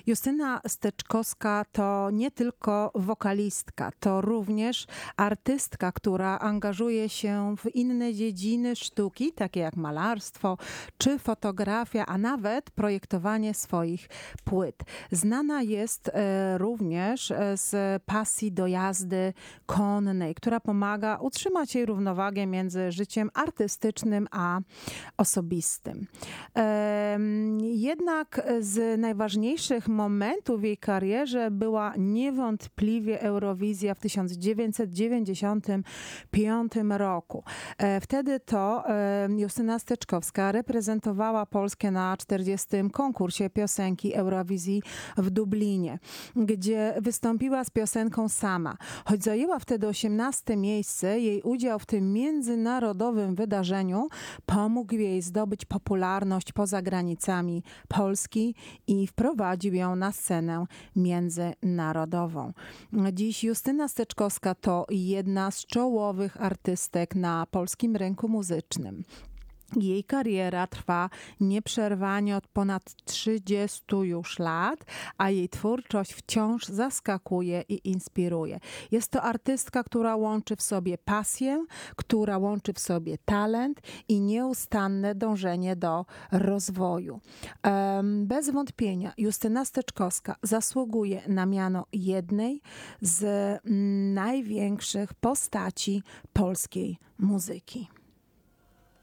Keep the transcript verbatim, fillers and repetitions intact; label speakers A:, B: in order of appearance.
A: Justyna Steczkowska to nie tylko wokalistka, to również artystka, która angażuje się w inne dziedziny sztuki, takie jak malarstwo czy fotografia, a nawet projektowanie swoich płyt. Znana jest e, również e, z pasji do jazdy konnej, która pomaga utrzymać jej równowagę między życiem artystycznym a osobistym. E, jednak z najważniejszych momentów w jej karierze była niewątpliwie Eurowizja w tysiąc dziewięćset dziewięćdziesiątym piątym roku. Wtedy to Justyna Steczkowska reprezentowała Polskę na czterdziestym konkursie piosenki Eurowizji w Dublinie, gdzie wystąpiła z piosenką sama. Choć zajęła wtedy osiemnaste miejsce, jej udział w tym międzynarodowym wydarzeniu pomógł jej zdobyć popularność poza granicami Polski i wprowadził ją na scenę międzynarodową. Dziś Justyna Steczkowska to jedna z czołowych artystek na polskim rynku muzycznym. Jej kariera trwa nieprzerwanie od ponad trzydziestu już lat, a jej twórczość wciąż zaskakuje i inspiruje. Jest to artystka, która łączy w sobie pasję, która łączy w sobie talent i nieustanne dążenie do rozwoju. Bez wątpienia Justyna Steczkowska zasługuje na miano jednej z największych postaci polskiej muzyki.